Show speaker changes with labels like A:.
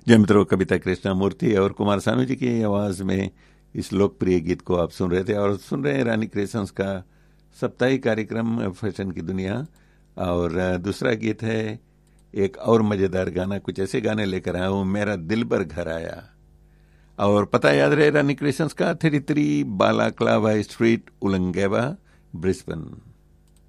A: जय मित्रों, कविता कृष्णमूर्ति और कुमार सानू जी की आवाज में इस लोकप्रिय गीत को आप सुन रहे थे और सुन रहे हैं रानी क्रिएशंस का साप्ताहिक कार्यक्रम फैशन की दुनिया। और दूसरा गीत है एक और मजेदार गाना, कुछ ऐसे गाने लेकर आया हूं, मेरा दिल भर घर आया। और पता याद रहे रानी क्रिएशंस का 33 बालाक्लावा स्ट्रीट, उलंगेवा, ब्रिस्बेन।